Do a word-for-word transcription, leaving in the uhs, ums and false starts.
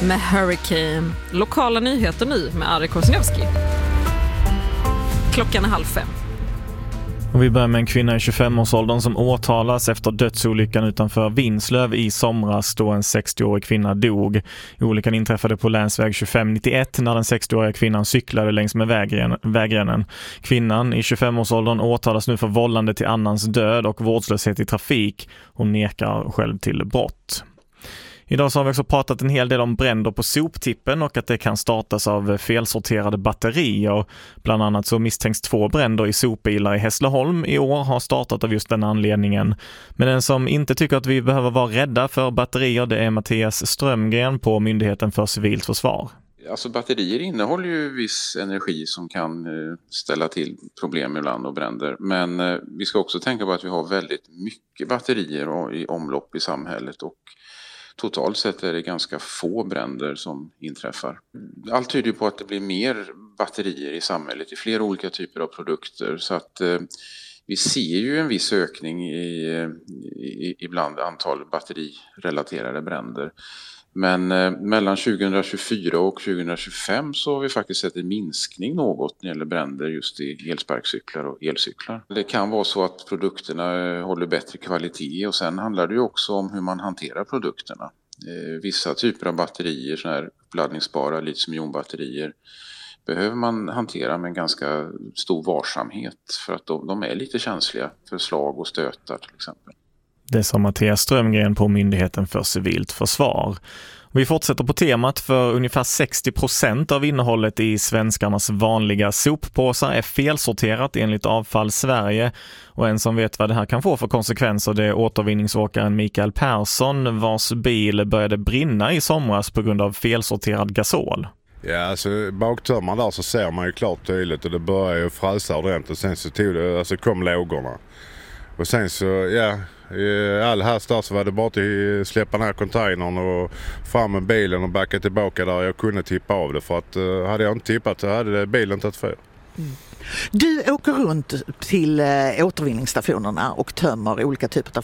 med Hurricane. Lokala nyheter nu med Ari Kosnevski. Klockan är halv fem. Och vi börjar med en kvinna i tjugofem-årsåldern som åtalas efter dödsolyckan utanför Vinslöv i somras då en sextioårig kvinna dog. Olyckan inträffade på länsväg tjugofem nittioett när den sextioåriga kvinnan cyklade längs med vägrenen. Kvinnan i tjugofem-årsåldern åtalas nu för vållande till annans död och vårdslöshet i trafik. Hon nekar själv till brott. Idag så har vi också pratat en hel del om bränder på soptippen och att det kan startas av felsorterade batterier. Bland annat så misstänks två bränder i sopbilar i Hässleholm i år har startat av just den anledningen. Men den som inte tycker att vi behöver vara rädda för batterier, det är Mattias Strömgren på Myndigheten för civilt försvar. Alltså batterier innehåller ju viss energi som kan ställa till problem ibland och bränder. Men vi ska också tänka på att vi har väldigt mycket batterier i omlopp i samhället och totalt sett är det ganska få bränder som inträffar. Allt tyder ju på att det blir mer batterier i samhället i flera olika typer av produkter. Så att eh, vi ser ju en viss ökning i, i, ibland antal batterirelaterade bränder. Men eh, mellan tjugohundratjugofyra och tjugohundratjugofem så har vi faktiskt sett en minskning något när det gäller bränder just i elsparkcyklar och elcyklar. Det kan vara så att produkterna håller bättre kvalitet och sen handlar det ju också om hur man hanterar produkterna. Eh, vissa typer av batterier, sådana här uppladdningsbara litium-ionbatterier, behöver man hantera med ganska stor varsamhet för att de, de är lite känsliga för slag och stötar till exempel. Det sa Mattias Strömgren på Myndigheten för civilt försvar. Vi fortsätter på temat för ungefär sextio procent av innehållet i svenskarnas vanliga soppåsar är felsorterat enligt Avfall Sverige. Och en som vet vad det här kan få för konsekvenser det är återvinningsåkaren Mikael Persson vars bil började brinna i somras på grund av felsorterad gasol. Ja, alltså baktömman där så ser man ju klart tydligt och det börjar ju fräsa ordentligt och sen så tog det, alltså kom lågorna. Och sen så, ja, i all hast där så var det bara att släppa den här containern och fram med bilen och backa tillbaka där jag kunde tippa av det. För att uh, hade jag inte tippat så hade bilen tagit för. Mm. Du åker runt till uh, återvinningsstationerna och tömmer olika typer av